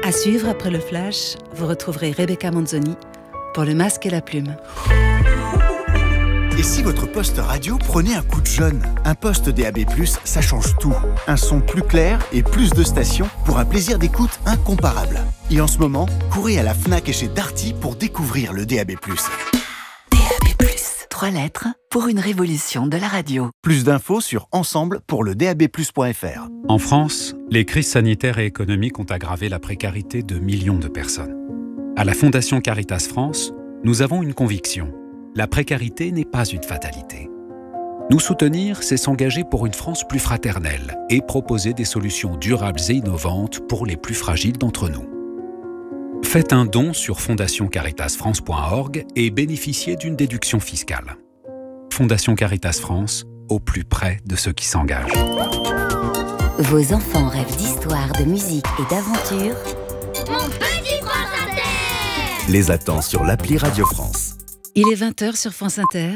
À suivre après le flash, vous retrouverez Rebecca Manzoni pour Le Masque et la Plume. Et si votre poste radio prenait un coup de jeune? Un poste DAB+, ça change tout. Un son plus clair et plus de stations pour un plaisir d'écoute incomparable. Et en ce moment, courez à la Fnac et chez Darty pour découvrir le DAB+. DAB+, 3 lettres pour une révolution de la radio. Plus d'infos sur ensemble pour le DABplus.fr. En France, les crises sanitaires et économiques ont aggravé la précarité de millions de personnes. À la Fondation Caritas France, nous avons une conviction. La précarité n'est pas une fatalité. Nous soutenir, c'est s'engager pour une France plus fraternelle et proposer des solutions durables et innovantes pour les plus fragiles d'entre nous. Faites un don sur fondationcaritasfrance.org et bénéficiez d'une déduction fiscale. Fondation Caritas France, au plus près de ceux qui s'engagent. Vos enfants rêvent d'histoire, de musique et d'aventure. Mon petit France Inter! Les attend sur l'appli Radio France. Il est 20h sur France Inter.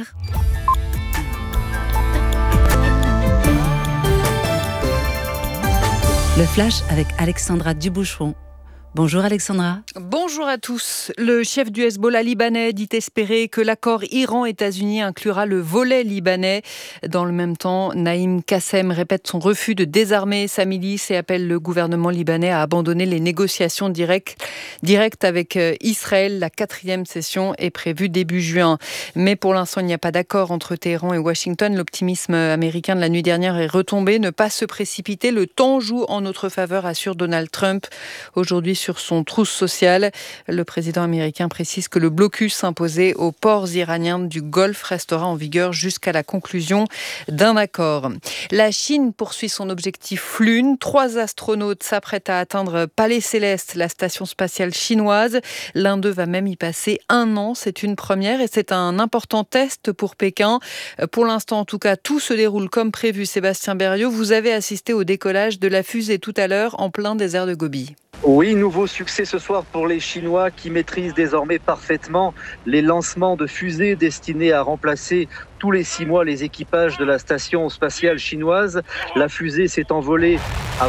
Le Flash avec Alexandra Duboucheron. Bonjour Alexandra. Bonjour à tous. Le chef du Hezbollah libanais dit espérer que l'accord Iran-États-Unis inclura le volet libanais. Dans le même temps, Naïm Kassem répète son refus de désarmer sa milice et appelle le gouvernement libanais à abandonner les négociations directes avec Israël. La 4e session est prévue début juin. Mais pour l'instant, il n'y a pas d'accord entre Téhéran et Washington. L'optimisme américain de la nuit dernière est retombé. Ne pas se précipiter. Le temps joue en notre faveur, assure Donald Trump. Aujourd'hui, sur son trousse sociale, le président américain précise que le blocus imposé aux ports iraniens du Golfe restera en vigueur jusqu'à la conclusion d'un accord. La Chine poursuit son objectif Lune. 3 astronautes s'apprêtent à atteindre Palais Céleste, la station spatiale chinoise. L'un d'eux va même y passer 1 an. C'est une première et c'est un important test pour Pékin. Pour l'instant, en tout cas, tout se déroule comme prévu. Sébastien Berriot, vous avez assisté au décollage de la fusée tout à l'heure en plein désert de Gobi. Oui, nouveau succès ce soir pour les Chinois qui maîtrisent désormais parfaitement les lancements de fusées destinés à remplacer tous les 6 mois les équipages de la station spatiale chinoise. La fusée s'est envolée à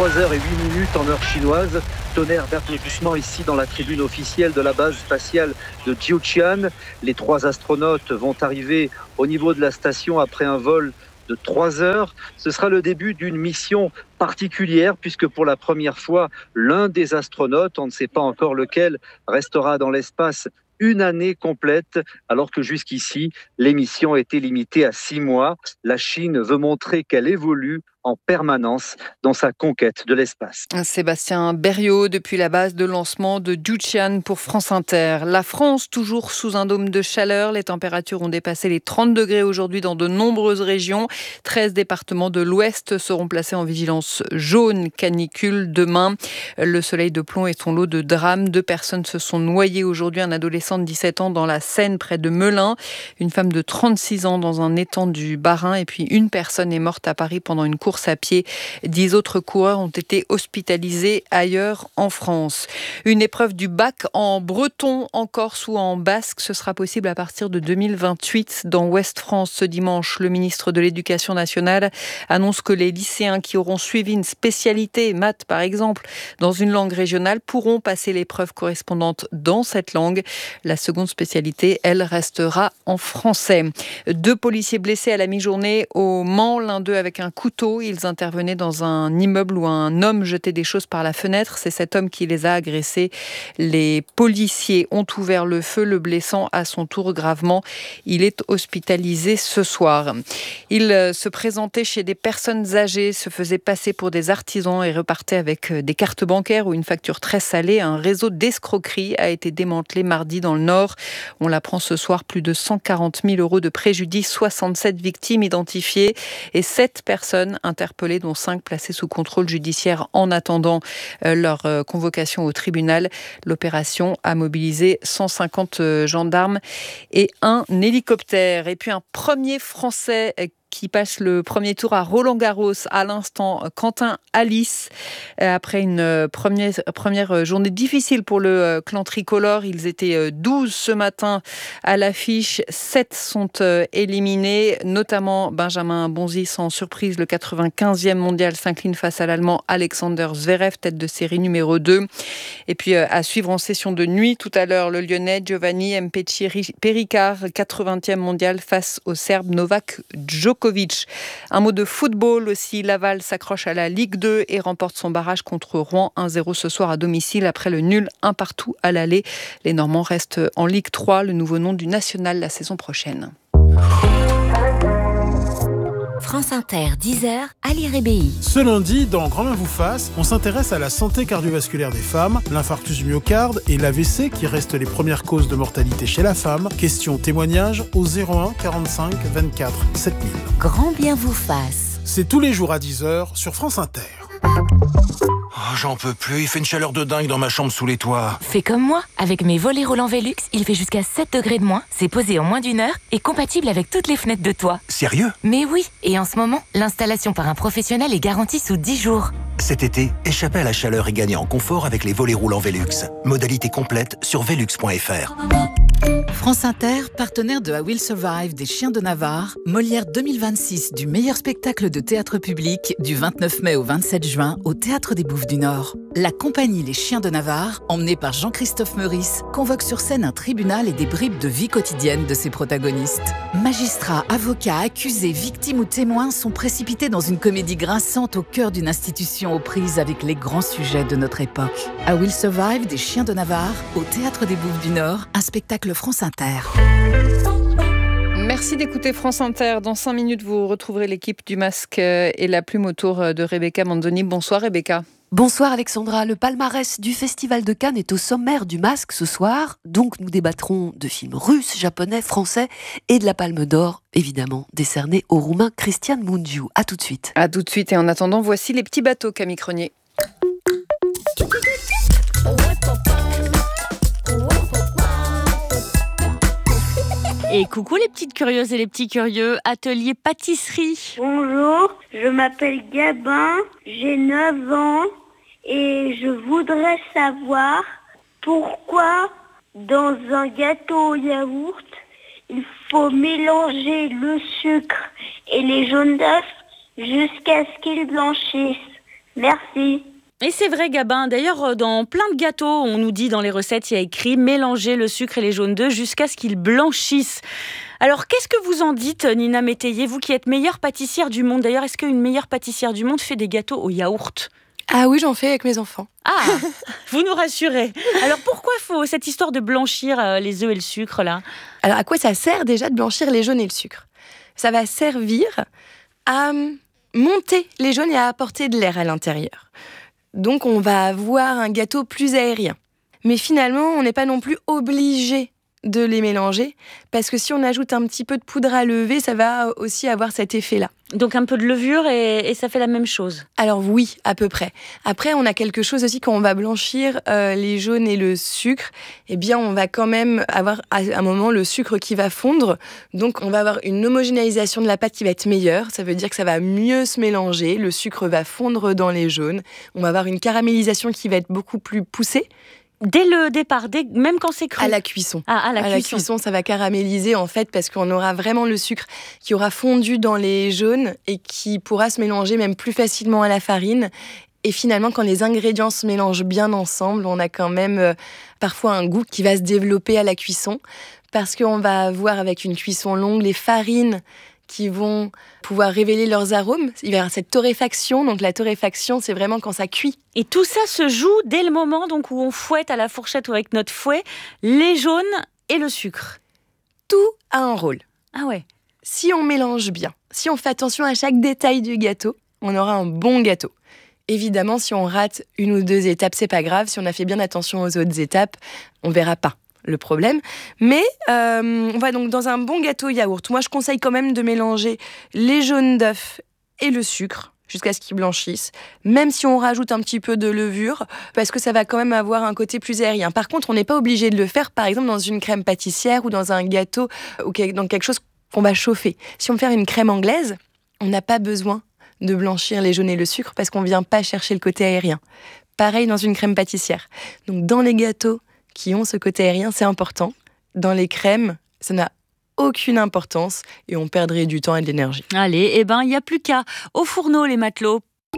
23h08 en heure chinoise. Tonnerre d'applaudissements ici dans la tribune officielle de la base spatiale de Jiuquan. Les 3 astronautes vont arriver au niveau de la station après un vol de 3 heures. Ce sera le début d'une mission particulière puisque pour la première fois, l'un des astronautes, on ne sait pas encore lequel, restera dans l'espace 1 année complète, alors que jusqu'ici, l'émission était limitée à 6 mois. La Chine veut montrer qu'elle évolue en permanence dans sa conquête de l'espace. Sébastien Berriot, depuis la base de lancement de Jiuquan pour France Inter. La France, toujours sous un dôme de chaleur. Les températures ont dépassé les 30 degrés aujourd'hui dans de nombreuses régions. 13 départements de l'Ouest seront placés en vigilance jaune canicule demain. Le soleil de plomb est son lot de drames. 2 personnes se sont noyées aujourd'hui. Un adolescent de 17 ans dans la Seine près de Melun. Une femme de 36 ans dans un étang du Bas-Rhin. Et puis une personne est morte à Paris pendant une course à pied. 10 autres coureurs ont été hospitalisés ailleurs en France. Une épreuve du bac en breton, en Corse ou en basque, ce sera possible à partir de 2028 dans Ouest France. Ce dimanche, le ministre de l'Éducation nationale annonce que les lycéens qui auront suivi une spécialité, maths par exemple, dans une langue régionale pourront passer l'épreuve correspondante dans cette langue. La seconde spécialité, elle, restera en français. 2 policiers blessés à la mi-journée au Mans, l'un d'eux avec un couteau. Ils intervenaient dans un immeuble où un homme jetait des choses par la fenêtre. C'est cet homme qui les a agressés. Les policiers ont ouvert le feu, le blessant à son tour gravement. Il est hospitalisé ce soir. Il se présentait chez des personnes âgées, se faisait passer pour des artisans et repartait avec des cartes bancaires ou une facture très salée. Un réseau d'escroquerie a été démantelé mardi dans le Nord. On l'apprend ce soir, plus de 140 000 € de préjudice, 67 victimes identifiées et 7 personnes interpellés, dont 5 placés sous contrôle judiciaire en attendant leur convocation au tribunal. L'opération a mobilisé 150 gendarmes et un hélicoptère. Et puis un premier Français qui passe le premier tour à Roland-Garros. À l'instant, Quentin Alice. Après une première journée difficile pour le clan tricolore, ils étaient 12 ce matin à l'affiche. 7 sont éliminés, notamment Benjamin Bonzi, sans surprise. Le 95e mondial s'incline face à l'Allemand Alexander Zverev, tête de série numéro 2. Et puis à suivre en session de nuit, tout à l'heure, le Lyonnais Giovanni Mpetshi Pericard, 80e mondial face au Serbe Novak Djokovic. Un mot de football aussi, Laval s'accroche à la Ligue 2 et remporte son barrage contre Rouen 1-0 ce soir à domicile après le nul 1-1 à l'aller. Les Normands restent en Ligue 3, le nouveau nom du national la saison prochaine. France Inter, 10h, Ali Rébéi. Ce lundi, dans Grand Main vous fasse, on s'intéresse à la santé cardiovasculaire des femmes, l'infarctus du myocarde et l'AVC qui restent les premières causes de mortalité chez la femme. Question témoignage au 01 45 24 7000. Grand bien vous fasse. C'est tous les jours à 10h sur France Inter. Oh, j'en peux plus, il fait une chaleur de dingue dans ma chambre sous les toits. Fais comme moi, avec mes volets roulants Velux, il fait jusqu'à 7 degrés de moins, c'est posé en moins d'une heure et compatible avec toutes les fenêtres de toit. Sérieux ? Mais oui, et en ce moment, l'installation par un professionnel est garantie sous 10 jours. Cet été, échappez à la chaleur et gagnez en confort avec les volets roulants Velux. Modalité complète sur velux.fr. France Inter, partenaire de I Will Survive des Chiens de Navarre, Molière 2026 du meilleur spectacle de théâtre public du 29 mai au 27 juin au Théâtre des Bouffes du Nord. La compagnie Les Chiens de Navarre, emmenée par Jean-Christophe Meurice, convoque sur scène un tribunal et des bribes de vie quotidienne de ses protagonistes. Magistrats, avocats, accusés, victimes ou témoins sont précipités dans une comédie grinçante au cœur d'une institution aux prises avec les grands sujets de notre époque. I Will Survive des Chiens de Navarre au Théâtre des Bouffes du Nord, un spectacle France Inter. Merci d'écouter France Inter. Dans 5 minutes, vous retrouverez l'équipe du Masque et la Plume autour de Rebecca Manzoni. Bonsoir Rebecca. Bonsoir Alexandra, le palmarès du Festival de Cannes est au sommaire du Masque ce soir, donc nous débattrons de films russes, japonais, français et de la Palme d'Or, évidemment, décernée au Roumain Cristian Mungiu. À tout de suite. À tout de suite et en attendant, voici les petits bateaux, Camille Cronier. Et coucou les petites curieuses et les petits curieux, atelier pâtisserie. Bonjour, je m'appelle Gabin, j'ai 9 ans et je voudrais savoir pourquoi dans un gâteau au yaourt, il faut mélanger le sucre et les jaunes d'œufs jusqu'à ce qu'ils blanchissent. Merci. Et c'est vrai Gabin, d'ailleurs dans plein de gâteaux, on nous dit dans les recettes, il y a écrit mélanger le sucre et les jaunes d'œufs jusqu'à ce qu'ils blanchissent. Alors qu'est-ce que vous en dites Nina Métayer, vous qui êtes meilleure pâtissière du monde, d'ailleurs est-ce qu'une meilleure pâtissière du monde fait des gâteaux au yaourt ? Ah oui, j'en fais avec mes enfants. Ah, vous nous rassurez. Alors pourquoi faut cette histoire de blanchir les œufs et le sucre là ? Alors à quoi ça sert déjà de blanchir les jaunes et le sucre ? Ça va servir à monter les jaunes et à apporter de l'air à l'intérieur. Donc on va avoir un gâteau plus aérien. Mais finalement, on n'est pas non plus obligé de les mélanger, parce que si on ajoute un petit peu de poudre à lever, ça va aussi avoir cet effet-là. Donc un peu de levure et ça fait la même chose ? Alors oui, à peu près. Après, on a quelque chose aussi quand on va blanchir les jaunes et le sucre, eh bien on va quand même avoir à un moment le sucre qui va fondre, donc on va avoir une homogénéisation de la pâte qui va être meilleure, ça veut dire que ça va mieux se mélanger, le sucre va fondre dans les jaunes, on va avoir une caramélisation qui va être beaucoup plus poussée. Dès le départ, même quand c'est cru. À la cuisson. Ah, à la cuisson, ça va caraméliser en fait parce qu'on aura vraiment le sucre qui aura fondu dans les jaunes et qui pourra se mélanger même plus facilement à la farine. Et finalement, quand les ingrédients se mélangent bien ensemble, on a quand même parfois un goût qui va se développer à la cuisson parce qu'on va avoir avec une cuisson longue les farines qui vont pouvoir révéler leurs arômes. Il va y avoir cette torréfaction. Donc la torréfaction, c'est vraiment quand ça cuit. Et tout ça se joue dès le moment donc, où on fouette à la fourchette ou avec notre fouet les jaunes et le sucre. Tout a un rôle. Ah ouais. Si on mélange bien, si on fait attention à chaque détail du gâteau, on aura un bon gâteau. Évidemment, si on rate une ou deux étapes, c'est pas grave. Si on a fait bien attention aux autres étapes, on verra pas le problème. Mais on va donc dans un bon gâteau yaourt. Moi, je conseille quand même de mélanger les jaunes d'œufs et le sucre jusqu'à ce qu'ils blanchissent, même si on rajoute un petit peu de levure, parce que ça va quand même avoir un côté plus aérien. Par contre, on n'est pas obligé de le faire, par exemple, dans une crème pâtissière ou dans un gâteau ou dans quelque chose qu'on va chauffer. Si on veut faire une crème anglaise, On n'a pas besoin de blanchir les jaunes et le sucre parce qu'on ne vient pas chercher le côté aérien. Pareil dans une crème pâtissière. Donc dans les gâteaux qui ont ce côté aérien, c'est important. Dans les crèmes, ça n'a aucune importance et on perdrait du temps et de l'énergie. Allez, il n'y a plus qu'à. Au fourneau, les matelots.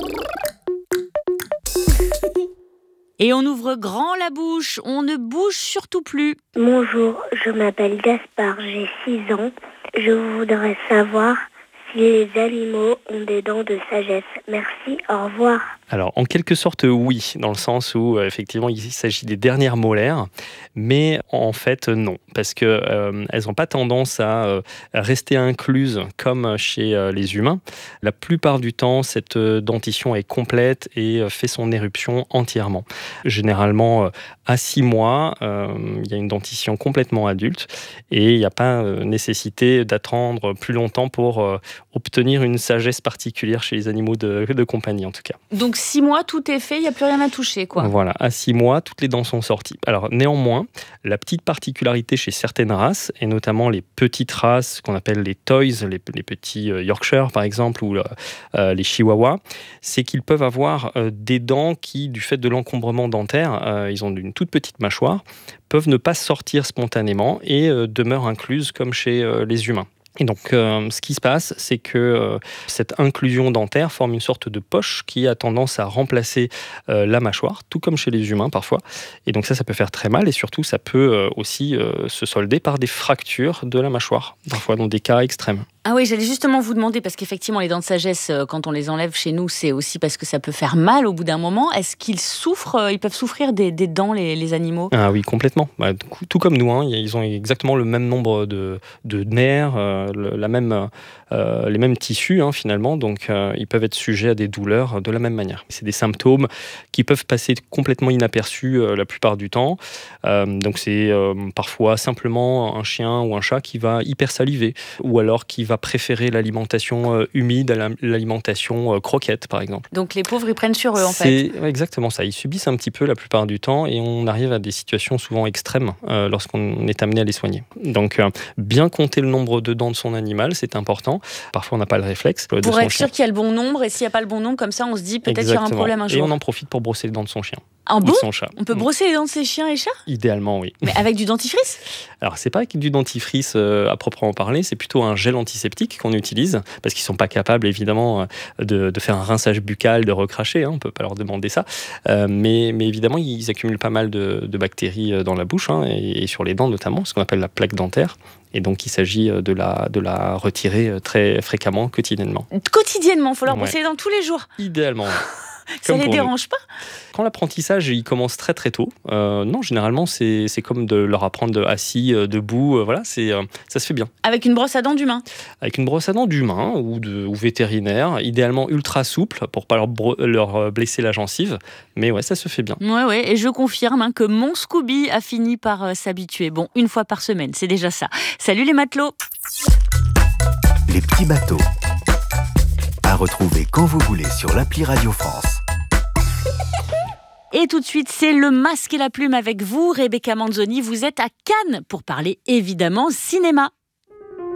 Et on ouvre grand la bouche, on ne bouge surtout plus. Bonjour, je m'appelle Gaspard, j'ai 6 ans. Je voudrais savoir si les animaux ont des dents de sagesse. Merci, au revoir. Alors, en quelque sorte, oui, dans le sens où, effectivement, il s'agit des dernières molaires, mais en fait, non, parce qu'elles n'ont pas tendance à rester incluses comme chez les humains. La plupart du temps, cette dentition est complète et fait son éruption entièrement. Généralement, à 6 mois, il y a une dentition complètement adulte et il n'y a pas nécessité d'attendre plus longtemps pour obtenir une sagesse particulière chez les animaux de compagnie, en tout cas. Donc 6 mois, tout est fait, il n'y a plus rien à toucher, quoi. Voilà, à 6 mois, toutes les dents sont sorties. Alors néanmoins, la petite particularité chez certaines races, et notamment les petites races qu'on appelle les toys, les petits Yorkshire par exemple, ou les Chihuahuas, c'est qu'ils peuvent avoir des dents qui, du fait de l'encombrement dentaire, ils ont une toute petite mâchoire, peuvent ne pas sortir spontanément et demeurent incluses comme chez les humains. Et donc, ce qui se passe, c'est que cette inclusion dentaire forme une sorte de poche qui a tendance à remplacer la mâchoire, tout comme chez les humains parfois. Et donc ça peut faire très mal et surtout, ça peut aussi se solder par des fractures de la mâchoire, parfois dans des cas extrêmes. Ah oui, j'allais justement vous demander, parce qu'effectivement, les dents de sagesse, quand on les enlève chez nous, c'est aussi parce que ça peut faire mal au bout d'un moment. Est-ce qu'ils souffrent, ils peuvent souffrir des dents, les animaux ? Ah oui, complètement. Tout comme nous, ils ont exactement le même nombre de nerfs, les mêmes tissus finalement, donc ils peuvent être sujets à des douleurs de la même manière. C'est des symptômes qui peuvent passer complètement inaperçus la plupart du temps. Donc c'est parfois simplement un chien ou un chat qui va hyper saliver, ou alors qui va préférer l'alimentation humide à l'alimentation croquette, par exemple. Donc les pauvres, ils prennent sur eux, en fait. C'est exactement ça. Ils subissent un petit peu la plupart du temps et on arrive à des situations souvent extrêmes lorsqu'on est amené à les soigner. Donc, bien compter le nombre de dents de son animal, c'est important. Parfois, on n'a pas le réflexe. Pour être sûr qu'il y a le bon nombre, et s'il n'y a pas le bon nombre, comme ça, on se dit peut-être qu'il y aura un problème un jour. Et on en profite pour brosser les dents de son chien. Ah bon ? Ou de son chat. On peut brosser les dents de ses chiens et chats ? Idéalement, oui. Mais avec du dentifrice ? Alors, c'est pas avec du dentifrice à proprement parler, c'est plutôt un gel antiseptique qu'on utilise, parce qu'ils sont pas capables, évidemment, de faire un rinçage buccal, de recracher, on peut pas leur demander ça. Mais évidemment, ils accumulent pas mal de bactéries dans la bouche, et sur les dents notamment, ce qu'on appelle la plaque dentaire. Et donc, il s'agit de la retirer très fréquemment, quotidiennement. Quotidiennement, il faut leur brosser les dents tous les jours. Idéalement. Ça les dérange pas ? Quand l'apprentissage il commence très très tôt, non, généralement c'est comme de leur apprendre assis, debout, voilà, ça se fait bien. Avec une brosse à dents d'humain ? Avec une brosse à dents d'humain ou vétérinaire, idéalement ultra souple pour pas leur blesser la gencive, mais ouais, ça se fait bien. Ouais, et je confirme que mon Scooby a fini par s'habituer. Bon, une fois par semaine, c'est déjà ça. Salut les matelots ! Les petits bateaux. À retrouver quand vous voulez sur l'appli Radio France. Et tout de suite, c'est le masque et la plume avec vous, Rebecca Manzoni. Vous êtes à Cannes pour parler évidemment cinéma.